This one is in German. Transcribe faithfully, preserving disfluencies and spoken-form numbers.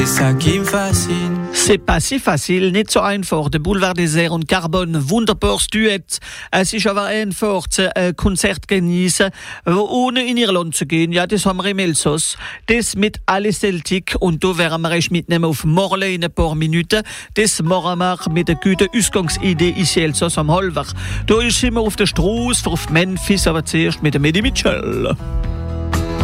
ça qui me fascine. C'est pas si facile, nicht so einfach. Der Boulevard des Airs und Carbon, wunderbares Duett. Es ist aber einfach ein Konzert genießen, ohne in Irland zu gehen. Ja, das haben wir im Elsass. Das mit alle Celtic und da werden wir euch mitnehmen auf Morlaix in ein paar Minuten. Das machen wir mit der guten Ausgangsidee in Elsass am Halver. Da sind wir auf der Straße, auf Memphis, aber zuerst mit der Medi Mitchell.